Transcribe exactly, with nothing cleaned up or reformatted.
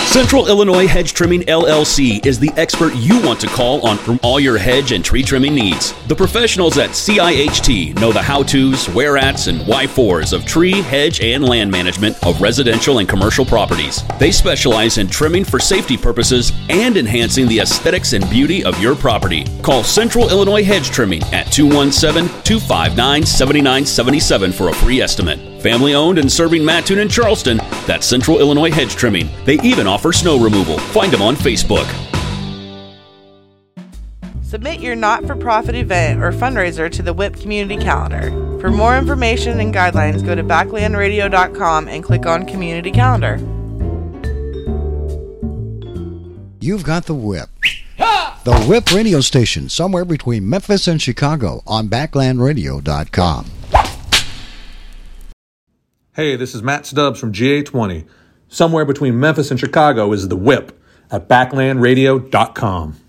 Central Illinois Hedge Trimming L L C is the expert you want to call on for all your hedge and tree trimming needs. The professionals at C I H T know the how-tos, where-ats, and why-fors of tree, hedge, and land management of residential and commercial properties. They specialize in trimming for safety purposes and enhancing the aesthetics and beauty of your property. Call Central Illinois Hedge Trimming at two one seven, two five nine, seven nine seven seven for a free estimate. Family owned and serving Mattoon and Charleston, that's Central Illinois Hedge Trimming. They even offer snow removal. Find them on Facebook. Submit your not-for-profit event or fundraiser to the W I P Community Calendar. For more information and guidelines, go to backland radio dot com and click on Community Calendar. You've got the Whip. The Whip radio station, somewhere between Memphis and Chicago on backland radio dot com. Hey, this is Matt Stubbs from G A twenty. Somewhere between Memphis and Chicago is the Whip at backland radio dot com.